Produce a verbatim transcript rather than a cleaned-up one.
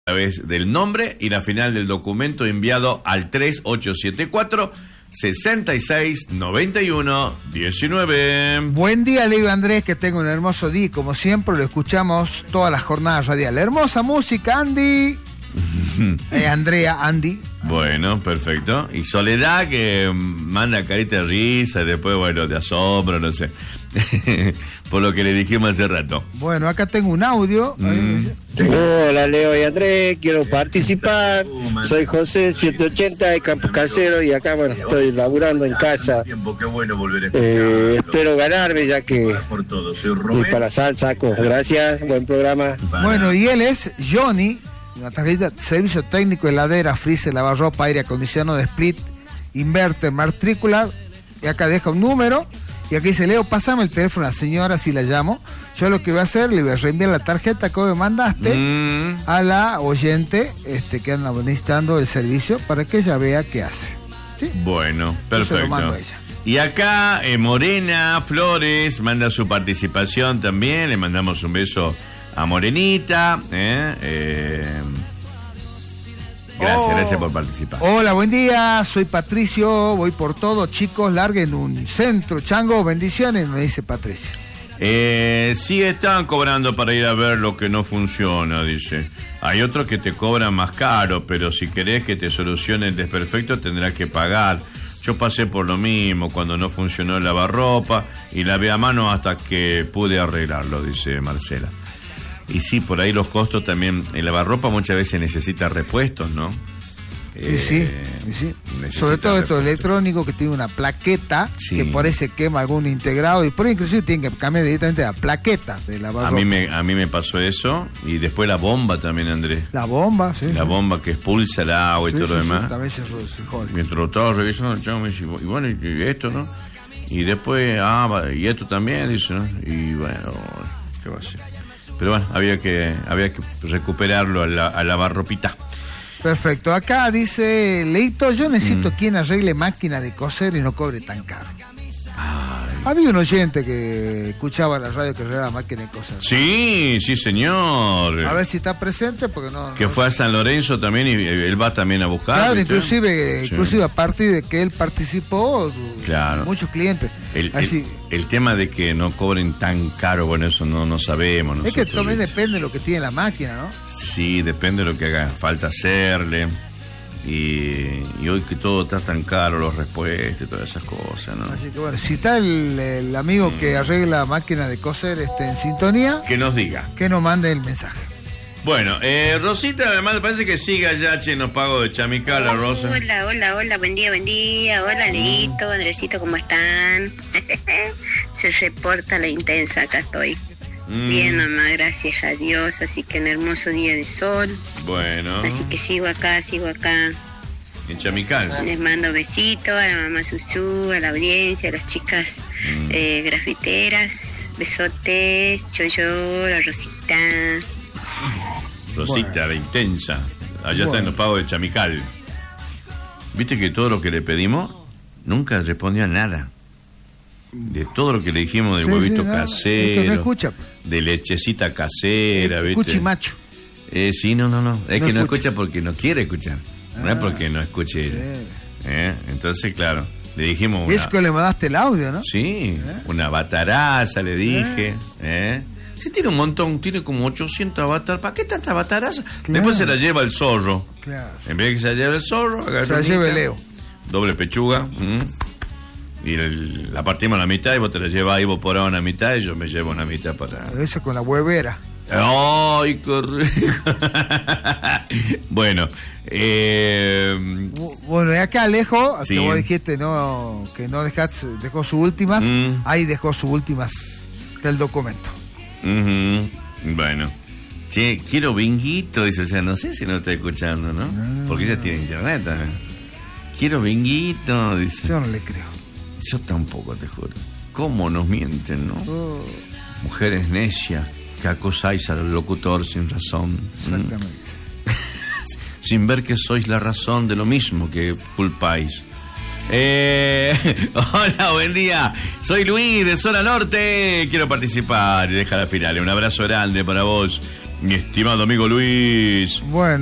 A través del nombre y la final del documento enviado al tres ocho siete cuatro, seis seis nueve uno uno nueve. Buen día, Leo Andrés, que tenga un hermoso día. Como siempre, lo escuchamos todas las jornadas radiales. Hermosa música, Andy. eh, Andrea, Andy. Bueno, perfecto. Y Soledad, que manda carita de risa, y después, bueno, de asombro, no sé. Por lo que le dijimos hace rato. Bueno, acá tengo un audio. Mm. Hola, Leo y Andrés, quiero participar. Soy José setecientos ochenta de Campo Casero y acá, bueno, estoy laburando en casa. Eh, espero ganarme, ya que voy para la sal, saco. Gracias, buen programa. Bueno, y él es Johnny, una tarjeta servicio técnico, heladera, freezer, lavarropa, aire acondicionado, de split, inverter, matrícula. Y acá deja un número. Y aquí dice: Leo, pásame el teléfono a la señora, si la llamo. Yo lo que voy a hacer, le voy a reenviar la tarjeta que me mandaste mm. a la oyente este, que anda necesitando el servicio para que ella vea qué hace. ¿Sí? Bueno, perfecto. Y acá eh, Morena Flores manda su participación también. Le mandamos un beso a Morenita. Eh, eh, Gracias, oh. gracias por participar. Hola, buen día, soy Patricio, voy por todo, chicos, larguen un centro, chango, bendiciones, me dice Patricio. Eh, sí están cobrando para ir a ver lo que no funciona, dice. Hay otros que te cobran más caro, pero si querés que te solucione el desperfecto tendrás que pagar. Yo pasé por lo mismo cuando no funcionó el lavarropa y lavé a mano hasta que pude arreglarlo, dice Marcela. Y sí, por ahí los costos también. El lavarropa muchas veces necesita repuestos, ¿no? Sí, eh, sí, sí. Sobre todo esto electrónico que tiene una plaqueta, sí, que por ahí se quema algún integrado y por ahí inclusive tienen que cambiar directamente la plaqueta de lavarropa. A mí me, a mí me pasó eso y después la bomba también, Andrés. La bomba, sí. La sí. bomba que expulsa el agua y sí, todo sí, lo demás. Sí, también se, se jode. Mientras lo estaba revisando, el chavo me dice, y bueno, y esto, ¿no? Y después, ah, y esto también, dice, ¿no? Y bueno, ¿qué va a hacer? Pero bueno, había que había que recuperarlo a la, a lavarropita. Perfecto. Acá dice Leito, yo necesito mm. quien arregle máquina de coser y no cobre tan caro. Ay. Había un oyente que escuchaba la radio que arreglaba máquina de coser. Sí, sí, señor. A ver si está presente, porque no... Que no... fue a San Lorenzo también y él va también a buscar. Claro, inclusive, sí. inclusive a partir de que él participó, claro, muchos clientes. El, Así, el, el tema de que no cobren tan caro, bueno, eso no, no sabemos. Es que también depende de lo que tiene la máquina, ¿no? Sí, depende de lo que haga falta hacerle. Y, y hoy que todo está tan caro, los repuestos y todas esas cosas, ¿no? Así que bueno, si está el, el amigo mm. que arregla máquina de coser este, en sintonía, que nos diga, que nos mande el mensaje. Bueno, eh, Rosita, además parece que siga ya, che, nos pago de chamical la Rosa. Hola, hola, hola, buen día, buen día. Hola, mm. Leito, Andresito, ¿cómo están? Se reporta la intensa, acá estoy. Mm. Bien, mamá, gracias a Dios, así que un hermoso día de sol. Bueno. Así que sigo acá, sigo acá. En Chamical. Les mando besitos a la mamá Susú, a la audiencia, a las chicas mm. eh, grafiteras. Besotes, Choyo, la Rosita. Rosita, bueno. La intensa. Allá bueno. Está en los pagos de Chamical. Viste que todo lo que le pedimos nunca respondió a nada. De todo lo que le dijimos de sí, huevito sí, no, casero, es que no escucha. De lechecita casera, es ¿viste? Cuchimacho. Eh, sí, no, no, no. Es no que no escucha. escucha porque no quiere escuchar. No ah, es porque no escuche ella. Sí. ¿Eh? Entonces, claro, le dijimos una... Y es que le mandaste el audio, ¿no? Sí, ¿eh? Una bataraza, le dije. ¿Eh? ¿Eh? Sí, tiene un montón, tiene como ochocientos avatar. ¿Para qué tanta bataraza? Claro. Después se la lleva el zorro. Claro. En vez de que se la lleve el zorro, se la lleve Leo. Doble pechuga. ¿Mm? Y el, la partimos a la mitad y vos te la llevas y vos por ahora una mitad y yo me llevo una mitad para... Eso con la huevera. ¡Ay, correcto! Bueno, eh... Bueno, y acá Alejo, sí. Que vos dijiste no, que no dejaste, dejó sus últimas, mm. ahí dejó sus últimas del documento. Uh-huh. Bueno. Che, quiero binguito, dice, o sea, no sé si no está escuchando, ¿no? no Porque ella no. Tiene internet también. Quiero binguito, dice. Yo no le creo. Yo tampoco, te juro. ¿Cómo nos mienten, no? Oh. Mujeres necias que acosáis al locutor sin razón. Exactamente. ¿Mm? Sin ver que sois la razón de lo mismo que culpáis. Eh, hola, buen día. Soy Luis de Zona Norte. Quiero participar y dejar la final. Un abrazo grande para vos. Mi estimado amigo Luis. Bueno.